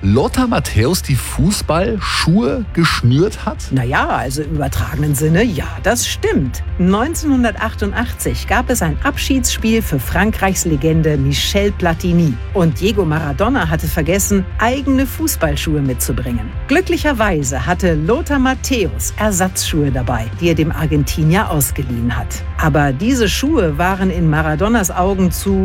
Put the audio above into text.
Lothar Matthäus die Fußballschuhe geschnürt hat? Naja, also im übertragenen Sinne, ja, das stimmt. 1988 gab es ein Abschiedsspiel für Frankreichs Legende Michel Platini. Und Diego Maradona hatte vergessen, eigene Fußballschuhe mitzubringen. Glücklicherweise hatte Lothar Matthäus Ersatzschuhe dabei, die er dem Argentinier ausgeliehen hat. Aber diese Schuhe waren in Maradonas Augen zu